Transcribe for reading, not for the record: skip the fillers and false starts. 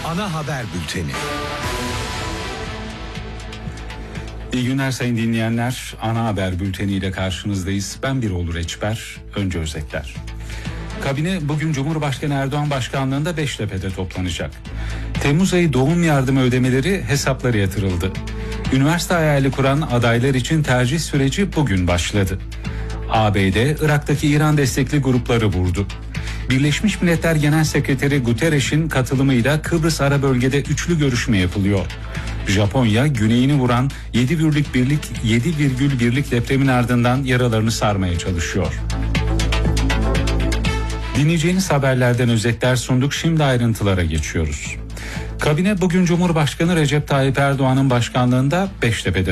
Ana haber bülteni. İyi günler sayın dinleyenler. Ana haber bülteniyle karşınızdayız. Ben Birol Reçber. Önce özetler. Kabine bugün Cumhurbaşkanı Erdoğan başkanlığında Beştepe'de toplanacak. Temmuz ayı doğum yardımı ödemeleri hesaplara yatırıldı. Üniversite hayali kuran adaylar için tercih süreci bugün başladı. ABD, Irak'taki İran destekli grupları vurdu. Birleşmiş Milletler Genel Sekreteri Guterres'in katılımıyla Kıbrıs ara bölgede üçlü görüşme yapılıyor. Japonya, güneyini vuran 7,1'lik depremin ardından yaralarını sarmaya çalışıyor. Dinleyeceğiniz haberlerden özetler sunduk. Şimdi ayrıntılara geçiyoruz. Kabine bugün Cumhurbaşkanı Recep Tayyip Erdoğan'ın başkanlığında Beştepe'de